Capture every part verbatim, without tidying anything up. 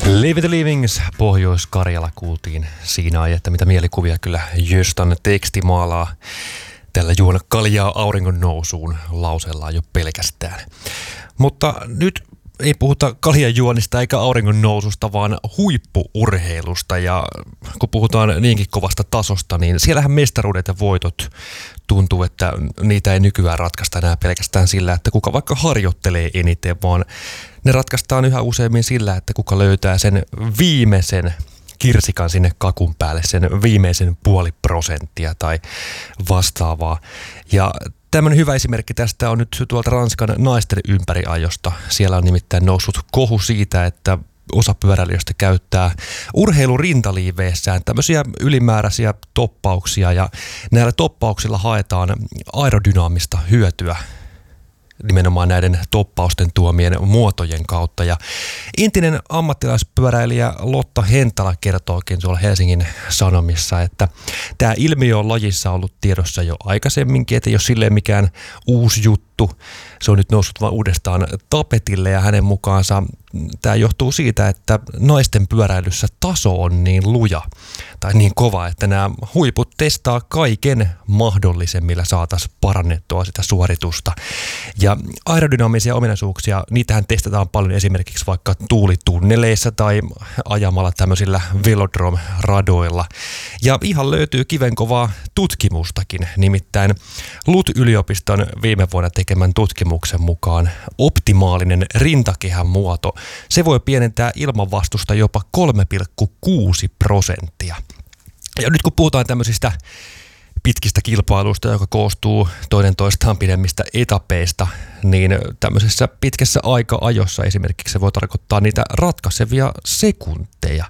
Leave the Livings, Pohjois-Karjala kuultiin siinä ajetta, mitä mielikuvia kyllä Jöstan teksti maalaa tällä juona kaljaa auringon nousuun lausellaan jo pelkästään. Mutta nyt ei puhuta kaljanjuonista eikä auringon noususta, vaan huippu-urheilusta. Ja kun puhutaan niinkin kovasta tasosta, niin siellähän mestaruudet ja voitot tuntuu, että niitä ei nykyään ratkaista enää pelkästään sillä, että kuka vaikka harjoittelee eniten, vaan ne ratkaistaan yhä useammin sillä, että kuka löytää sen viimeisen kirsikan sinne kakun päälle, sen viimeisen puoli prosenttia tai vastaavaa. Ja tämmöinen hyvä esimerkki tästä on nyt tuolta Ranskan naisten ympäriajosta. Siellä on nimittäin noussut kohu siitä, että osa pyöräilijöistä käyttää urheilurintaliiveissään tämmöisiä ylimääräisiä toppauksia, ja näillä toppauksilla haetaan aerodynaamista hyötyä nimenomaan näiden toppausten tuomien muotojen kautta. Ja entinen ammattilaispyöräilijä Lotta Hentala kertookin tuolla Helsingin Sanomissa, että tämä ilmiö on lajissa ollut tiedossa jo aikaisemminkin, että ei ole silleen mikään uusi juttu. Se on nyt noussut vaan uudestaan tapetille, ja hänen mukaansa tämä johtuu siitä, että naisten pyöräilyssä taso on niin luja tai niin kova, että nämä huiput testaa kaiken mahdollisen, millä saataisiin parannettua sitä suoritusta. Ja aerodynaamisia ominaisuuksia, niitähän testataan paljon esimerkiksi vaikka tuulitunneleissa tai ajamalla tämmöisillä velodrome-radoilla. Ja ihan löytyy kivenkovaa tutkimustakin, nimittäin L U T-yliopiston viime vuonna tekemän tutkimuksen mukaan optimaalinen rintakehän muoto, se voi pienentää ilmanvastusta jopa kolme pilkku kuusi prosenttia. Ja nyt kun puhutaan tämmöisistä pitkistä kilpailuista, joka koostuu toinen toistaan pidemmistä etapeista, niin tämmöisessä pitkässä aika-ajossa esimerkiksi se voi tarkoittaa niitä ratkaisevia sekunteja.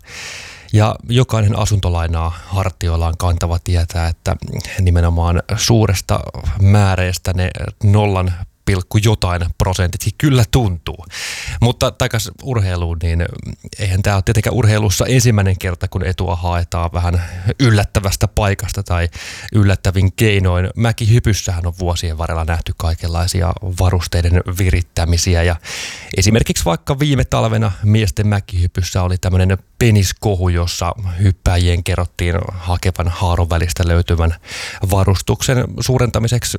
Ja jokainen asuntolainaa hartioillaan kantava tietää, että nimenomaan suuresta määreestä ne nollan pilkku jotain prosentitkin kyllä tuntuu. Mutta takaisin urheiluun, niin eihän tämä ole tietenkään urheilussa ensimmäinen kerta, kun etua haetaan vähän yllättävästä paikasta tai yllättävin keinoin. Mäkihypyssähän on vuosien varrella nähty kaikenlaisia varusteiden virittämisiä, ja esimerkiksi vaikka viime talvena miesten mäkihypyssä oli tämmöinen peniskohu, jossa hyppäjien kerrottiin hakevan haaron välistä löytyvän varustuksen suurentamiseksi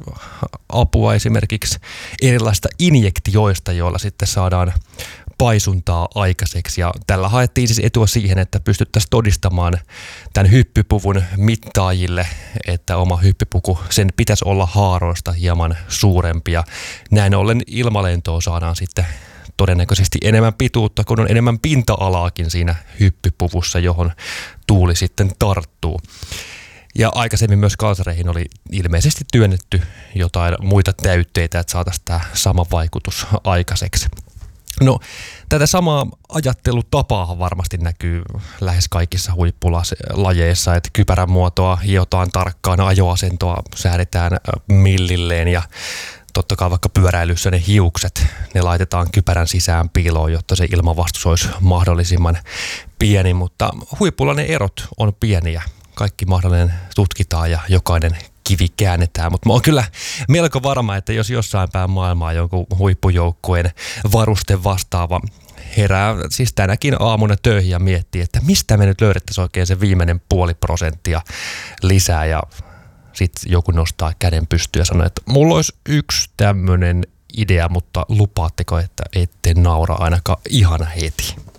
apua esimerkiksi erilaisista injektioista, joilla sitten saadaan paisuntaa aikaiseksi. Ja tällä haettiin siis etua siihen, että pystyttäisiin todistamaan tämän hyppypuvun mittaajille, että oma hyppypuku, sen pitäisi olla haaroista hieman suurempia. Näin ollen ilmalentoon saadaan sitten todennäköisesti enemmän pituutta, kun on enemmän pinta-alaakin siinä hyppypuvussa, johon tuuli sitten tarttuu. Ja aikaisemmin myös kalsareihin oli ilmeisesti työnnetty jotain muita täytteitä, että saataisiin tämä sama vaikutus aikaiseksi. No, tätä samaa ajattelutapaa varmasti näkyy lähes kaikissa huippulajeissa, että kypärän muotoa hiotaan tarkkaan, ajoasentoa säädetään millilleen, ja totta kai vaikka pyöräilyssä ne hiukset, ne laitetaan kypärän sisään piiloon, jotta se ilmanvastus olisi mahdollisimman pieni, mutta huipulla ne erot on pieniä. Kaikki mahdollinen tutkitaan ja jokainen kivi käännetään, mutta mä oon kyllä melko varma, että jos jossain päin maailmaa jonkun huippujoukkueen varuste vastaava herää siis tänäkin aamuna töihin ja miettii, että mistä me nyt löydettäisiin oikein se viimeinen puoli prosenttia lisää, ja sitten joku nostaa käden pystyyn ja sanoo, että mulla olisi yksi tämmöinen idea, mutta lupaatteko, että ette naura ainakaan ihan heti?